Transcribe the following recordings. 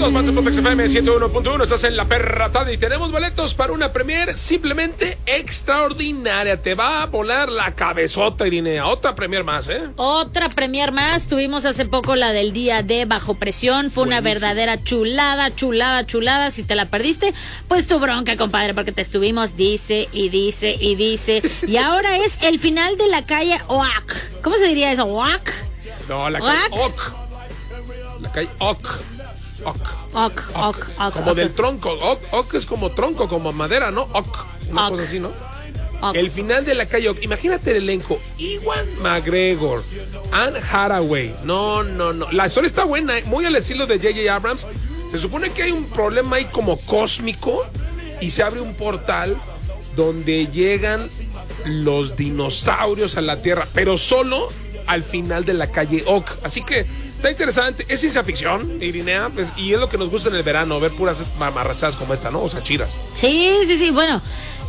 todas partes por XFM 101.1. Estás en la perra tarde y tenemos boletos para una premier simplemente extraordinaria. Te va a volar la cabezota, Irinea. Otra premier más, ¿eh? Otra premier más. Tuvimos hace poco la del día de Bajo Presión. Fue una verdadera chulada. Si te la perdiste, pues tu bronca, compadre, porque te estuvimos dice. Y ahora es el final de la calle Oak. ¿Cómo se diría eso? ¿Oak? No, la calle Oak. La calle Oak. Como del tronco. Oak es como tronco, como madera, ¿no? Oak. Una cosa así, ¿no? El final de la calle Oak. Imagínate el elenco. Ewan McGregor, Anne Hathaway. No. La historia está buena, muy al estilo de J.J. Abrams. Se supone que hay un problema ahí como cósmico y se abre un portal donde llegan los dinosaurios a la Tierra, pero solo al final de la calle Oak. Así que está interesante. Es ciencia ficción, Irinea, pues, y es lo que nos gusta en el verano, ver puras mamarrachadas como esta, ¿no? O sea, chiras. Sí. Bueno,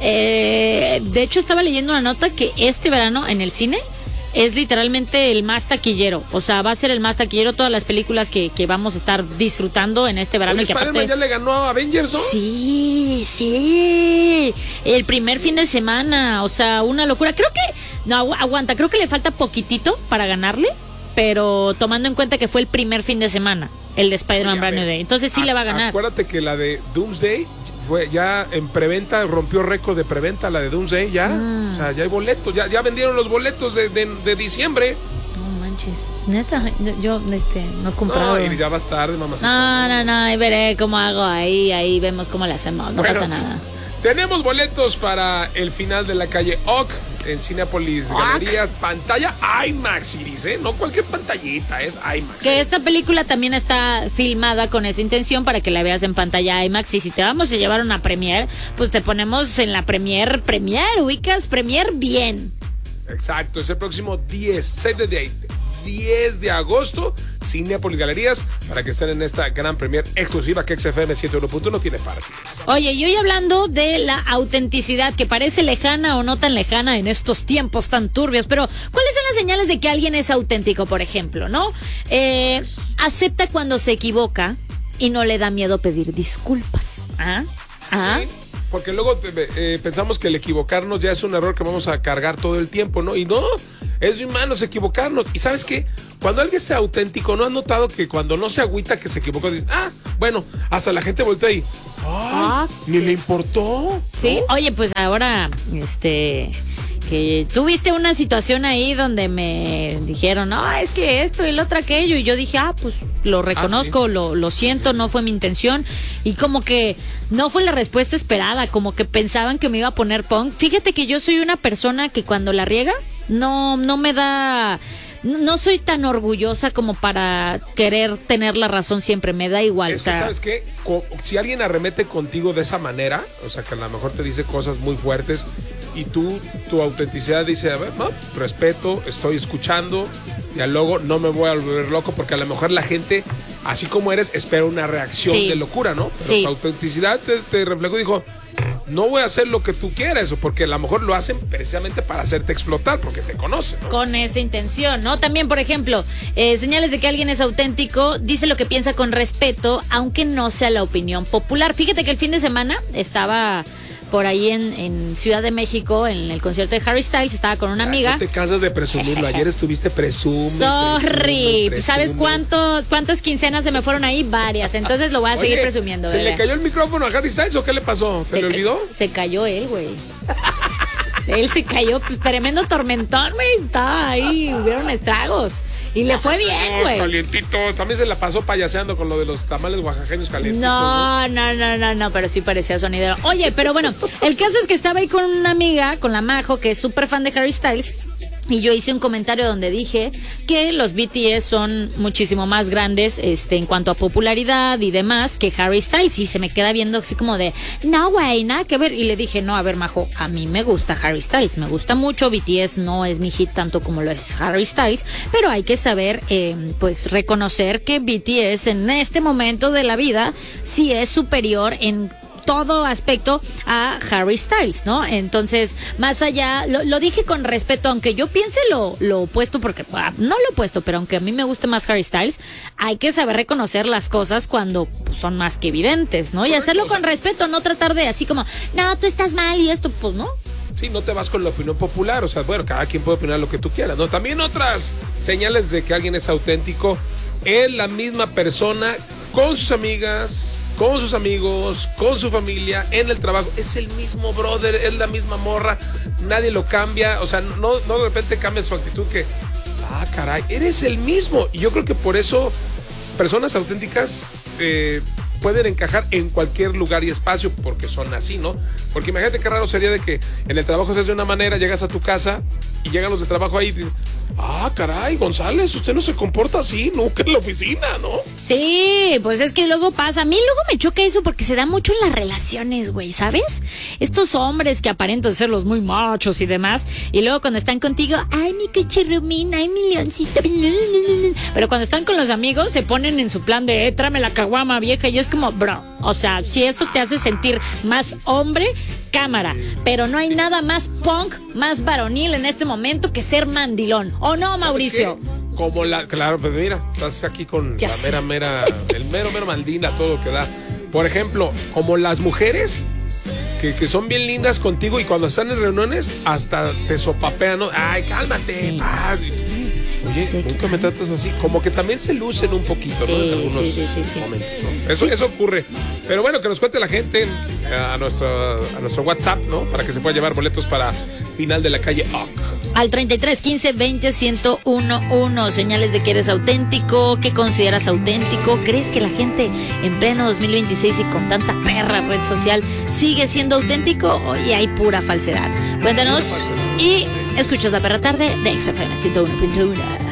de hecho estaba leyendo una nota que este verano en el cine es literalmente el más taquillero. O sea, va a ser el más taquillero todas las películas que vamos a estar disfrutando en este verano. Oye, y que Spider-Man aparte... ya le ganó a Avengers, ¿no? Sí. El primer fin de semana. O sea, una locura. Creo que... No, aguanta. Creo que le falta poquitito para ganarle. Pero tomando en cuenta que fue el primer fin de semana, el de Spider-Man Brand New Day. Entonces sí le va a ganar. Acuérdate que la de Doomsday fue ya en preventa, rompió récord de preventa la de Doomsday, ya. O sea, ya hay boletos, ya vendieron los boletos de diciembre. No manches. Neta, yo no he comprado. No, y ya vas tarde, mamá. No, ahí veré cómo hago, ahí vemos cómo le hacemos, no pasa nada. Tenemos boletos para el final de la calle Oak en Cinépolis Galerías, pantalla IMAX, Iris, ¿eh? No cualquier pantallita, es IMAX. Que esta película también está filmada con esa intención para que la veas en pantalla IMAX. Y si te vamos a llevar una premier, pues te ponemos en la premier, ubicas premier bien. Exacto, es el próximo 10 de agosto, Cinépolis Galerías, para que estén en esta gran premier exclusiva que XFM 101.1 tiene para ti. Oye, y hoy hablando de la autenticidad, que parece lejana o no tan lejana en estos tiempos tan turbios, pero ¿cuáles son las señales de que alguien es auténtico, por ejemplo, no? Acepta cuando se equivoca y no le da miedo pedir disculpas. Sí, porque luego pensamos que el equivocarnos ya es un error que vamos a cargar todo el tiempo, ¿no? Y no, es de humanos equivocarnos. Y ¿sabes qué? Cuando alguien sea auténtico, ¿no has notado que cuando no se agüita que se equivocó, dice, bueno, hasta la gente voltea y, ni le importó? Sí, ¿no? Oye, pues ahora, que tuviste una situación ahí donde me dijeron, no, es que esto y lo otro aquello, y yo dije, pues lo reconozco, ¿sí? lo siento, no fue mi intención, y como que no fue la respuesta esperada, como que pensaban que me iba a poner punk. Fíjate que yo soy una persona que cuando la riega, no me da... No soy tan orgullosa como para querer tener la razón siempre, me da igual. Es que, ¿sabes qué? Si alguien arremete contigo de esa manera, o sea, que a lo mejor te dice cosas muy fuertes y tu autenticidad dice, a ver, no, respeto, estoy escuchando, y luego no me voy a volver loco, porque a lo mejor la gente, así como eres, espera una reacción de locura, ¿no? Pero tu autenticidad te reflejó y dijo, no voy a hacer lo que tú quieras, porque a lo mejor lo hacen precisamente para hacerte explotar, porque te conocen, ¿no? Con esa intención, ¿no? También, por ejemplo, señales de que alguien es auténtico, dice lo que piensa con respeto, aunque no sea la opinión popular. Fíjate que el fin de semana estaba por ahí en Ciudad de México, en el concierto de Harry Styles, estaba con una amiga. No te cansas de presumirlo, ayer estuviste Sorry, ¿sabes cuántas quincenas se me fueron ahí? Varias, entonces lo voy a seguir presumiendo. ¿Se le cayó el micrófono a Harry Styles o qué le pasó? ¿Se le olvidó? Se cayó él, güey. Él se cayó, pues tremendo tormentón, güey. Estaba ahí, hubieron estragos. Y le fue bien, güey. Calientito. También se la pasó payaseando con lo de los tamales oaxaqueños calientitos. No, pero sí parecía sonidero. Oye, pero bueno, el caso es que estaba ahí con una amiga, con la Majo, que es súper fan de Harry Styles. Y yo hice un comentario donde dije que los BTS son muchísimo más grandes en cuanto a popularidad y demás que Harry Styles. Y se me queda viendo así como de, no, güey, nada que ver. Y le dije, no, a ver, Majo, a mí me gusta Harry Styles, me gusta mucho. BTS no es mi hit tanto como lo es Harry Styles, pero hay que saber, pues, reconocer que BTS en este momento de la vida sí es superior en todo aspecto a Harry Styles, ¿no? Entonces, más allá, lo dije con respeto, aunque yo piense lo opuesto, porque no lo opuesto, pero aunque a mí me guste más Harry Styles, hay que saber reconocer las cosas cuando pues, son más que evidentes, ¿no? Y hacerlo con respeto, no tratar de así como, no, tú estás mal y esto, pues no. Sí, no te vas con la opinión popular, o sea, bueno, cada quien puede opinar lo que tú quieras, ¿no? También otras señales de que alguien es auténtico es la misma persona con sus amigas, con sus amigos, con su familia, en el trabajo, es el mismo brother, es la misma morra, nadie lo cambia, o sea, no de repente cambia su actitud que, caray, eres el mismo, y yo creo que por eso personas auténticas pueden encajar en cualquier lugar y espacio porque son así, ¿no? Porque imagínate qué raro sería de que en el trabajo seas de una manera, llegas a tu casa y llegan los de trabajo ahí y caray, González, usted no se comporta así, nunca en la oficina, ¿no? Sí, pues es que luego pasa. A mí luego me choca eso porque se da mucho en las relaciones, güey, ¿sabes? Estos hombres que aparentan ser los muy machos y demás, y luego cuando están contigo, ay, mi cachirrumín, ay, mi leoncito. Pero cuando están con los amigos se ponen en su plan de, tráeme la caguama vieja, y es como, bro, o sea, si eso te hace sentir más hombre, cámara, pero no hay nada más punk, más varonil en este momento que ser mandilón, ¿o no, Mauricio? Como claro, pues mira, estás aquí con ya la mera, el mero mandina, todo lo que da. Por ejemplo, como las mujeres que son bien lindas contigo y cuando están en reuniones hasta te sopapean, ¿no? Ay, cálmate, Oye, nunca me tratas así. Como que también se lucen un poquito, ¿no? En algunos momentos, ¿no? Eso ocurre. Pero bueno, que nos cuente la gente a nuestro WhatsApp, ¿no? Para que se pueda llevar boletos para final de la calle OC. Al 33 15 20 1011. Señales de que eres auténtico. ¿Qué consideras auténtico? ¿Crees que la gente en pleno 2026 y con tanta perra red social sigue siendo auténtico? Oye, hay pura falsedad. Cuéntanos y escuchas La Perra Tarde de XFM 101.1.